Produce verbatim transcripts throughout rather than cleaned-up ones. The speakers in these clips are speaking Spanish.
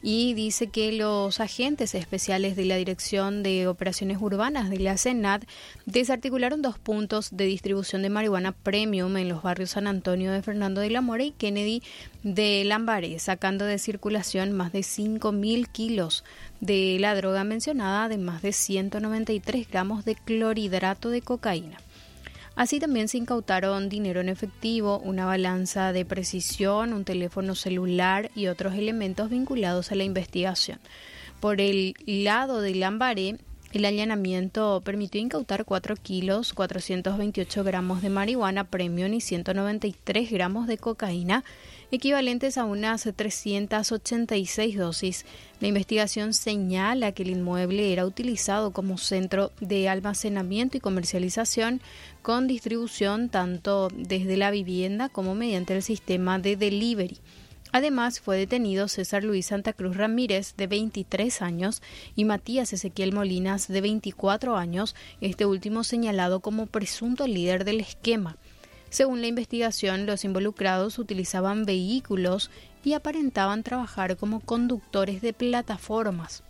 y dice que los agentes especiales de la Dirección de Operaciones Urbanas de la SENAT desarticularon dos puntos de distribución de marihuana premium en los barrios San Antonio de Fernando de la Mora y Kennedy de Lambaré, sacando de circulación más de cinco mil kilos de la droga mencionada, de más de ciento noventa y tres gramos de clorhidrato de cocaína. Así también se incautaron dinero en efectivo, una balanza de precisión, un teléfono celular y otros elementos vinculados a la investigación. Por el lado de Lambaré, el allanamiento permitió incautar cuatro kilos, cuatrocientos veintiocho gramos de marihuana premium y ciento noventa y tres gramos de cocaína, equivalentes a unas trescientas ochenta y seis dosis. La investigación señala que el inmueble era utilizado como centro de almacenamiento y comercialización, con distribución tanto desde la vivienda como mediante el sistema de delivery. Además, fue detenido César Luis Santa Cruz Ramírez, de veintitrés años, y Matías Ezequiel Molinas, de veinticuatro años, este último señalado como presunto líder del esquema. Según la investigación, los involucrados utilizaban vehículos y aparentaban trabajar como conductores de plataformas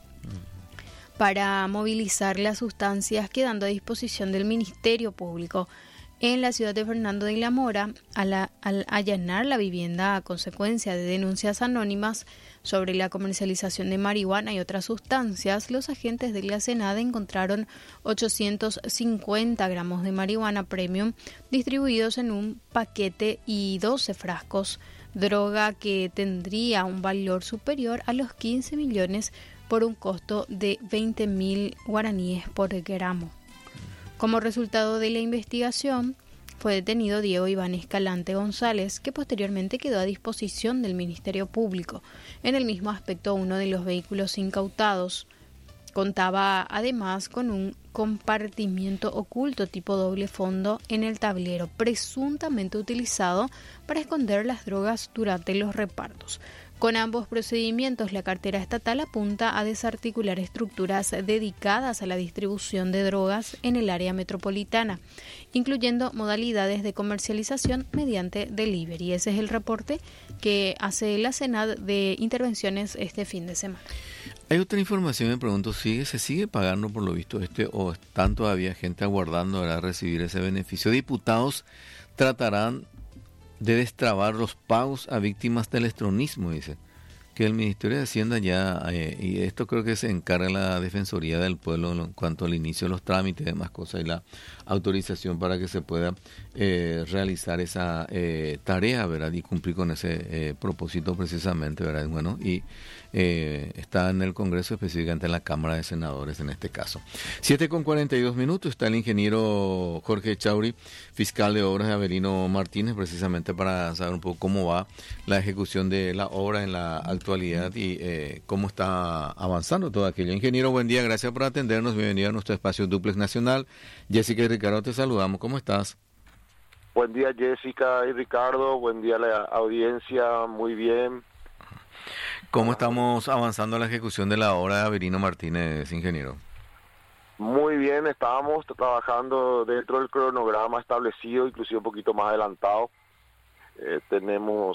para movilizar las sustancias, quedando a disposición del Ministerio Público. En la ciudad de Fernando de la Mora, al, al allanar la vivienda a consecuencia de denuncias anónimas sobre la comercialización de marihuana y otras sustancias, los agentes de la SENAD encontraron ochocientos cincuenta gramos de marihuana premium distribuidos en un paquete y doce frascos, droga que tendría un valor superior a los quince millones por un costo de veinte mil guaraníes por gramo. Como resultado de la investigación, fue detenido Diego Iván Escalante González, que posteriormente quedó a disposición del Ministerio Público. En el mismo aspecto, uno de los vehículos incautados contaba además con un compartimiento oculto tipo doble fondo en el tablero, presuntamente utilizado para esconder las drogas durante los repartos. Con ambos procedimientos, la cartera estatal apunta a desarticular estructuras dedicadas a la distribución de drogas en el área metropolitana, incluyendo modalidades de comercialización mediante delivery. Ese es el reporte que hace la SENAD de intervenciones este fin de semana. Hay otra información, me pregunto, ¿sigue, ¿se sigue pagando por lo visto este o están todavía gente aguardando para recibir ese beneficio? Diputados tratarán de destrabar los pagos a víctimas del extronismo, dice, que el Ministerio de Hacienda ya, eh, y esto creo que se encarga la Defensoría del Pueblo en cuanto al inicio de los trámites y demás cosas, y la autorización para que se pueda eh, realizar esa eh, tarea, ¿verdad? Y cumplir con ese eh, propósito precisamente, ¿verdad? Bueno, y eh, está en el Congreso, específicamente en la Cámara de Senadores en este caso. siete con cuarenta y dos minutos, está el ingeniero Jorge Chauri, fiscal de obras de Avelino Martínez, precisamente para saber un poco cómo va la ejecución de la obra en la actualidad y eh, cómo está avanzando todo aquello. Ingeniero, buen día, gracias por atendernos, bienvenido a nuestro espacio Duplex Nacional. Jessica y Ricardo, te saludamos, ¿cómo estás? Buen día, Jessica y Ricardo, buen día a la audiencia, muy bien. ¿Cómo estamos avanzando la ejecución de la obra de Avelino Martínez, ingeniero? Muy bien, estábamos trabajando dentro del cronograma establecido, inclusive un poquito más adelantado. Eh, tenemos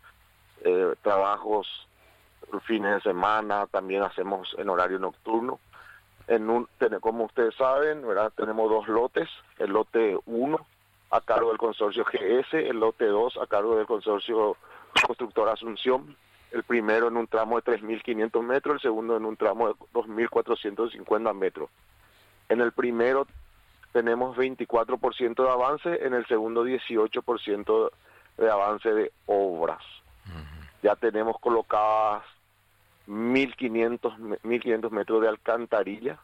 eh, trabajos fines de semana, también hacemos en horario nocturno. En un, como ustedes saben, ¿verdad? Tenemos dos lotes, el lote uno a cargo del consorcio G S, el lote dos a cargo del consorcio Constructora Asunción, el primero en un tramo de tres mil quinientos metros, el segundo en un tramo de dos mil cuatrocientos cincuenta metros. En el primero tenemos veinticuatro por ciento de avance, en el segundo dieciocho por ciento de avance de obras. Uh-huh. Ya tenemos colocadas mil quinientos metros de alcantarilla,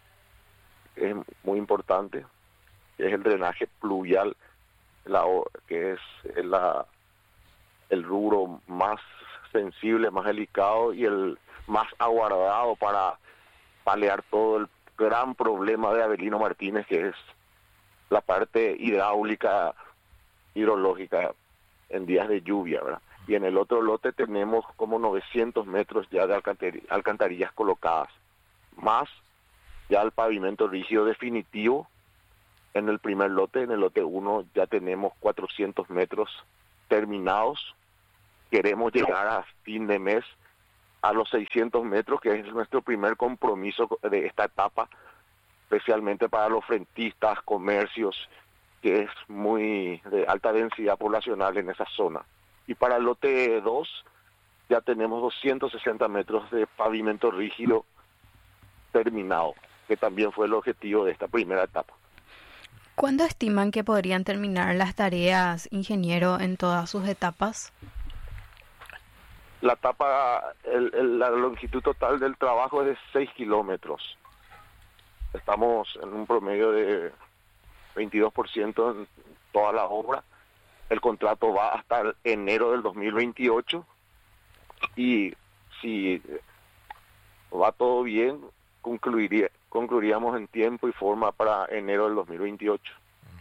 es muy importante, es el drenaje pluvial, la, que es la, el rubro más sensible, más delicado y el más aguardado para paliar todo el gran problema de Avelino Martínez, que es la parte hidráulica, hidrológica en días de lluvia, ¿verdad? Y en el otro lote tenemos como novecientos metros ya de alcantar- alcantarillas colocadas, más ya el pavimento rígido definitivo. En el primer lote, en el lote uno, ya tenemos cuatrocientos metros terminados. Queremos llegar a fin de mes a los seiscientos metros, que es nuestro primer compromiso de esta etapa, especialmente para los frentistas, comercios, que es muy de alta densidad poblacional en esa zona. Y para el lote dos ya tenemos doscientos sesenta metros de pavimento rígido terminado, que también fue el objetivo de esta primera etapa. ¿Cuándo estiman que podrían terminar las tareas, ingeniero, en todas sus etapas? La etapa, el, el, la longitud total del trabajo es de seis kilómetros. Estamos en un promedio de veintidós por ciento en toda la obra. El contrato va hasta el enero del dos mil veintiocho y si va todo bien, concluiría, concluiríamos en tiempo y forma para enero del dos mil veintiocho.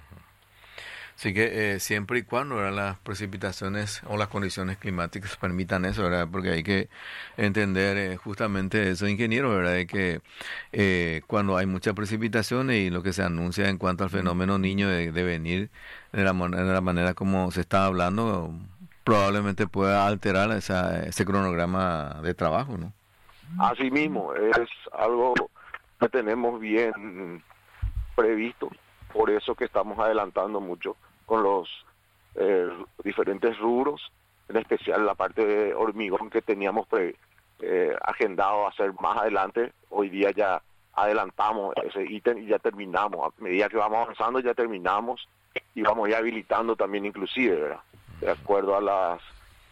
Así que eh, siempre y cuando ¿verdad? Las precipitaciones o las condiciones climáticas permitan eso, ¿verdad? Porque hay que entender eh, justamente eso, ingeniero, ¿verdad? De que eh, cuando hay muchas precipitaciones y lo que se anuncia en cuanto al fenómeno niño de, de venir de la, de la manera como se está hablando, probablemente pueda alterar esa, ese cronograma de trabajo, ¿no? Así mismo, es algo que tenemos bien previsto, por eso que estamos adelantando mucho con los eh, diferentes rubros, en especial la parte de hormigón que teníamos pre, eh, agendado hacer más adelante. Hoy día ya adelantamos ese ítem y ya terminamos. A medida que vamos avanzando ya terminamos y vamos ya habilitando también inclusive, ¿verdad? De acuerdo a las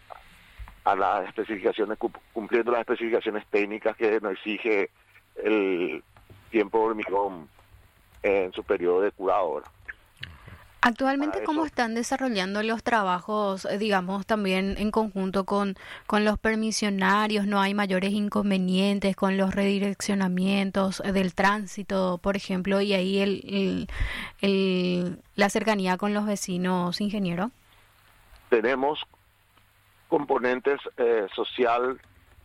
a las especificaciones, cumpliendo las especificaciones técnicas que nos exige el tiempo de hormigón en su periodo de curado, ¿verdad? Actualmente, ¿cómo están desarrollando los trabajos, digamos, también en conjunto con, con los permisionarios? ¿No hay mayores inconvenientes con los redireccionamientos del tránsito, por ejemplo, y ahí el, el, el, la cercanía con los vecinos, ingeniero? Tenemos componentes eh, social,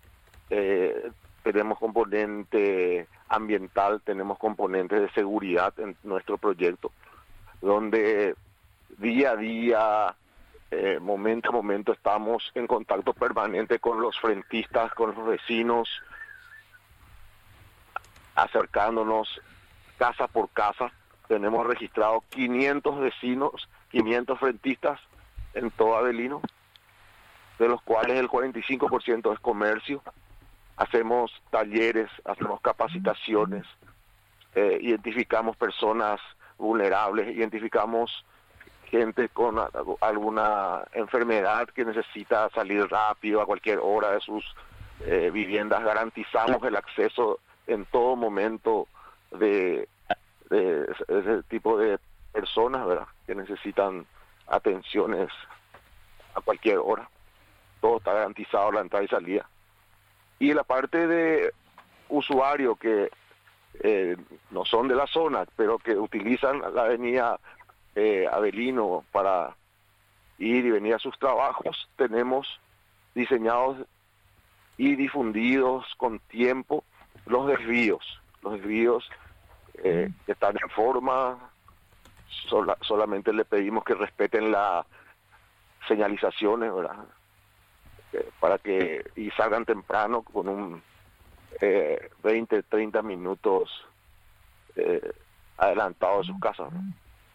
eh, tenemos componente ambiental, tenemos componentes de seguridad en nuestro proyecto, donde día a día, eh, momento a momento, estamos en contacto permanente con los frentistas, con los vecinos, acercándonos casa por casa. Tenemos registrado quinientos vecinos, quinientos frentistas en todo Avelino, de los cuales el cuarenta y cinco por ciento es comercio. Hacemos talleres, hacemos capacitaciones, eh, identificamos personas vulnerables, identificamos gente con a, alguna enfermedad que necesita salir rápido a cualquier hora de sus eh, viviendas. Garantizamos el acceso en todo momento de, de ese tipo de personas, ¿verdad?, que necesitan atenciones a cualquier hora. Todo está garantizado, la entrada y salida. Y la parte de usuarios que eh, no son de la zona, pero que utilizan la avenida eh, Avelino para ir y venir a sus trabajos, tenemos diseñados y difundidos con tiempo los desvíos. Los desvíos eh, que están en forma, sola, solamente le pedimos que respeten las señalizaciones, ¿verdad?, para que y salgan temprano con un eh, veinte, treinta minutos eh, adelantado de sus casas, ¿no?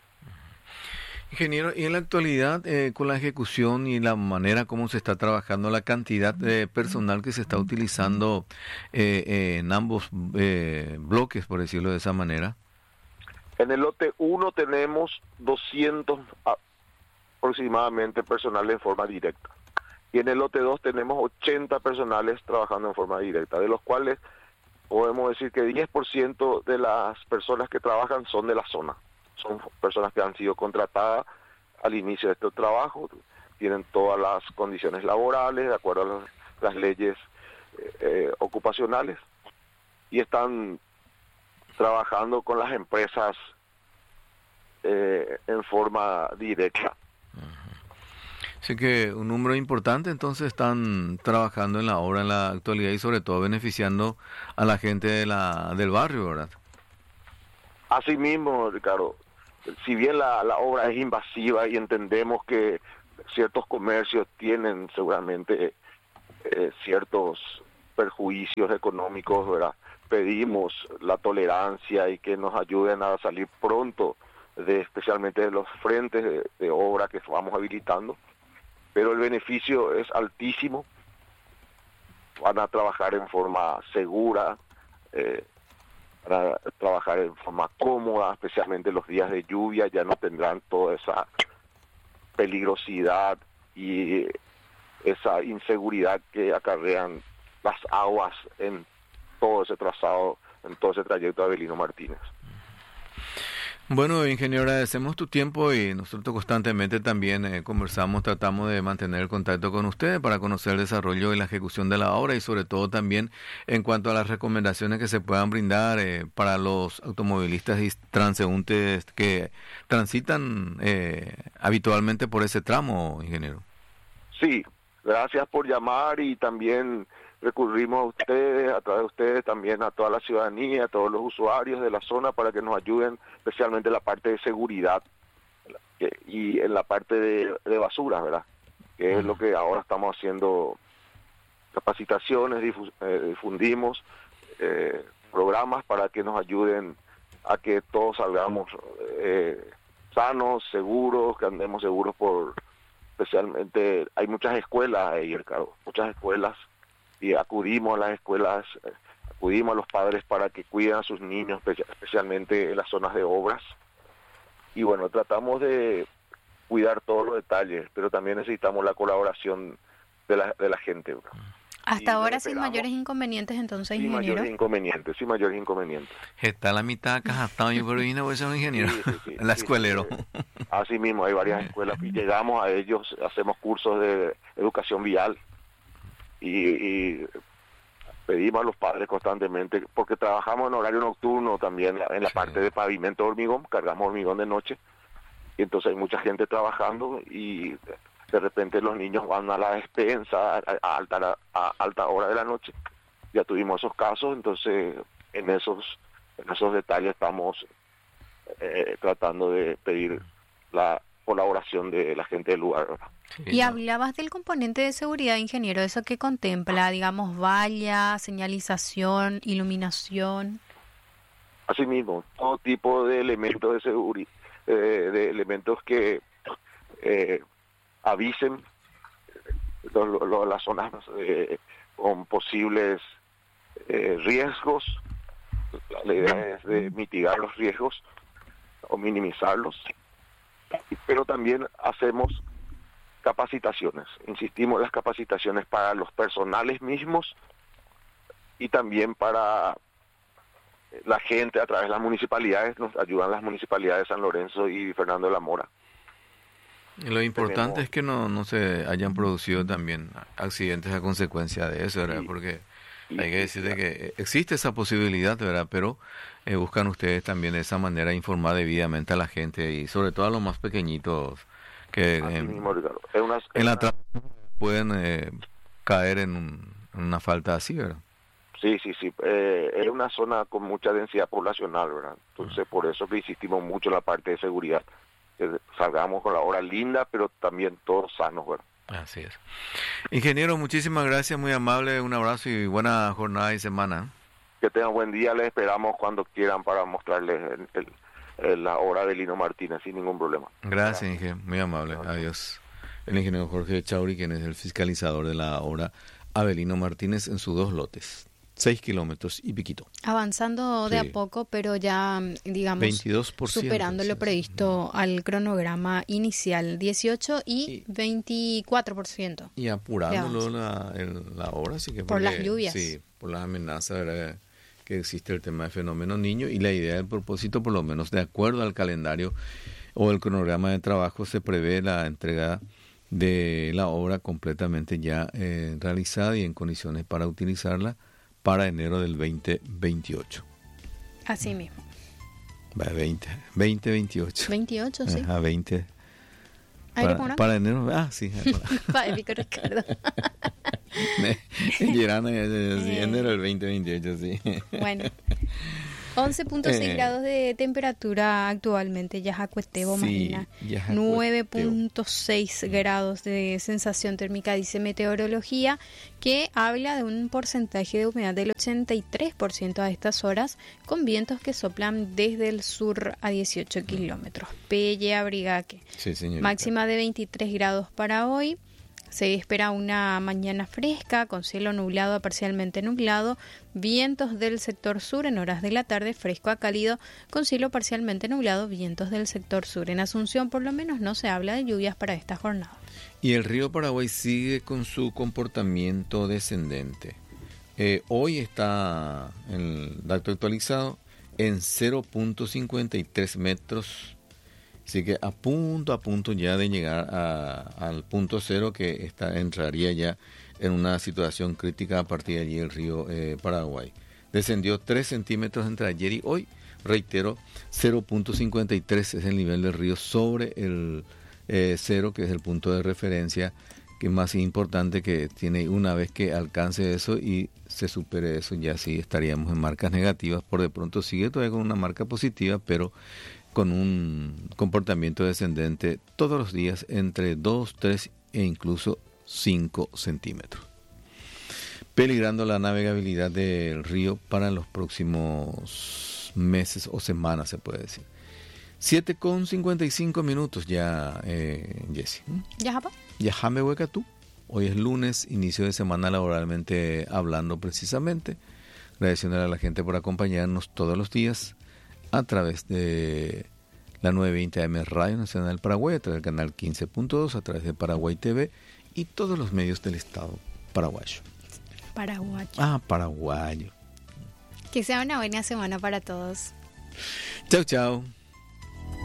Ingeniero, y en la actualidad, eh, con la ejecución y la manera como se está trabajando, la cantidad de personal que se está utilizando eh, eh, en ambos eh, bloques, por decirlo de esa manera. En el lote uno tenemos doscientos aproximadamente personal en forma directa. Y en el lote dos tenemos ochenta personales trabajando en forma directa, de los cuales podemos decir que diez por ciento de las personas que trabajan son de la zona. Son personas que han sido contratadas al inicio de este trabajo, tienen todas las condiciones laborales de acuerdo a las, las leyes eh, ocupacionales y están trabajando con las empresas eh, en forma directa. Así que un número importante entonces están trabajando en la obra en la actualidad y sobre todo beneficiando a la gente de la del barrio, ¿verdad? Así mismo, Ricardo, si bien la, la obra es invasiva y entendemos que ciertos comercios tienen seguramente eh, ciertos perjuicios económicos, ¿verdad? Pedimos la tolerancia y que nos ayuden a salir pronto, de especialmente de los frentes de, de obra que vamos habilitando, pero el beneficio es altísimo. Van a trabajar en forma segura, eh, para trabajar en forma cómoda, especialmente los días de lluvia, ya no tendrán toda esa peligrosidad y esa inseguridad que acarrean las aguas en todo ese trazado, en todo ese trayecto de Avelino Martínez. Bueno, ingeniero, agradecemos tu tiempo y nosotros constantemente también eh, conversamos, tratamos de mantener el contacto con ustedes para conocer el desarrollo y la ejecución de la obra y sobre todo también en cuanto a las recomendaciones que se puedan brindar eh, para los automovilistas y transeúntes que transitan eh, habitualmente por ese tramo, ingeniero. Sí, gracias por llamar y también recurrimos a ustedes, a través de ustedes también a toda la ciudadanía, a todos los usuarios de la zona para que nos ayuden, especialmente en la parte de seguridad y en la parte de, de basuras, ¿verdad? Que es lo que ahora estamos haciendo, capacitaciones, difu eh, difundimos eh, programas para que nos ayuden a que todos salgamos eh, sanos, seguros, que andemos seguros por, especialmente, hay muchas escuelas ahí, Ricardo, muchas escuelas, y acudimos a las escuelas, eh, acudimos a los padres para que cuiden a sus niños, especialmente en las zonas de obras. Y bueno, tratamos de cuidar todos los detalles, pero también necesitamos la colaboración de la, de la gente. ¿No? Hasta y ahora sin mayores inconvenientes, entonces, sin ingeniero. Sin mayores inconvenientes, sin mayores inconvenientes. Está la mitad cajatado, yo pero vine a ser un ingeniero, sí, sí, sí, la sí, escuelero. Sí, sí. Así mismo, hay varias escuelas y llegamos a ellos, hacemos cursos de educación vial. Y, y pedimos a los padres constantemente, porque trabajamos en horario nocturno también en la sí. parte de pavimento de hormigón, cargamos hormigón de noche, y entonces hay mucha gente trabajando y de repente los niños van a la despensa a, a, alta, a alta hora de la noche. Ya tuvimos esos casos, entonces en esos, en esos detalles estamos eh, tratando de pedir la colaboración de la gente del lugar, ¿verdad? Y hablabas del componente de seguridad, ingeniero, ¿eso qué contempla? Digamos, valla, señalización, iluminación. Asimismo, todo tipo de elementos de seguridad, eh, de elementos que eh, avisen lo, lo, las zonas eh, con posibles eh, riesgos. La idea es de mitigar los riesgos o minimizarlos, pero también hacemos capacitaciones, insistimos en las capacitaciones para los personales mismos y también para la gente a través de las municipalidades, nos ayudan las municipalidades de San Lorenzo y Fernando de la Mora. Y lo importante Tenemos... es que no, no se hayan producido también accidentes a consecuencia de eso, ¿verdad? Sí. Porque sí, hay que decirte sí, que existe esa posibilidad, ¿verdad? Pero eh, buscan ustedes también de esa manera informar debidamente a la gente y sobre todo a los más pequeñitos que eh, mismo, es una, es en la una... tra pueden eh, caer en, un, en una falta así, ¿verdad? Sí, sí, sí. Eh, es una zona con mucha densidad poblacional, ¿verdad? Entonces, uh-huh. por eso que insistimos mucho en la parte de seguridad. Que salgamos con la hora linda, pero también todos sanos, ¿verdad? Así es. Ingeniero, muchísimas gracias, muy amable. Un abrazo y buena jornada y semana. Que tengan buen día. Les esperamos cuando quieran para mostrarles el, el la obra de Avelino Martínez sin ningún problema. Gracias, ingeniero, muy amable. Adiós. El ingeniero Jorge Chauri, quien es el fiscalizador de la obra Avelino Martínez en sus dos lotes, seis kilómetros y piquito. Avanzando de sí. a poco, pero ya, digamos, veintidós por ciento, superando lo previsto sí. al cronograma inicial, dieciocho y veinticuatro por ciento. Y apurándolo la, el, la obra, sí que por porque, las lluvias. Sí, por las amenazas, ¿verdad?, que existe el tema de fenómeno niño y la idea del propósito, por lo menos de acuerdo al calendario o el cronograma de trabajo, se prevé la entrega de la obra completamente ya eh, realizada y en condiciones para utilizarla para enero del veinte veintiocho. Así mismo. veinte, veinte veintiocho. veintiocho, sí. Ajá, veinte. Para, para enero, ah, sí. Para épico, Ricardo. Girando en enero del veinte veintiocho, sí. Bueno. once punto seis Eh, grados de temperatura actualmente, Yajacuetebo, sí, imagina. Yajacuetebo. nueve punto seis grados de sensación térmica, dice meteorología, que habla de un porcentaje de humedad del ochenta y tres por ciento a estas horas, con vientos que soplan desde el sur a dieciocho kilómetros. Pelle Abrigaque. Sí, señorita. Máxima de veintitrés grados para hoy. Se espera una mañana fresca, con cielo nublado a parcialmente nublado, vientos del sector sur en horas de la tarde, fresco a cálido, con cielo parcialmente nublado, vientos del sector sur. En Asunción, por lo menos, no se habla de lluvias para esta jornada. Y el río Paraguay sigue con su comportamiento descendente. Eh, hoy está, en el dato actualizado, en cero punto cincuenta y tres metros. Así que a punto, a punto ya de llegar a, al punto cero, que está, entraría ya en una situación crítica a partir de allí el río eh, Paraguay. Descendió tres centímetros entre ayer y hoy. Reitero, cero punto cincuenta y tres es el nivel del río sobre el eh, cero, que es el punto de referencia, que es más importante, que tiene, una vez que alcance eso y se supere eso, ya sí estaríamos en marcas negativas. Por de pronto sigue todavía con una marca positiva, pero con un comportamiento descendente todos los días entre dos, tres e incluso cinco centímetros. Peligrando la navegabilidad del río para los próximos meses o semanas, se puede decir. siete con cincuenta y cinco minutos ya, eh, Jessy. ¿Ya, Japa? Ya jame hueca tú. Hoy es lunes, inicio de semana laboralmente hablando precisamente. Agradeciéndole a la gente por acompañarnos todos los días a través de la novecientos veinte A M Radio Nacional Paraguay, a través del canal quince punto dos, a través de Paraguay T V y todos los medios del Estado paraguayo. Paraguayo. Ah, paraguayo. Que sea una buena semana para todos. Chao, chao.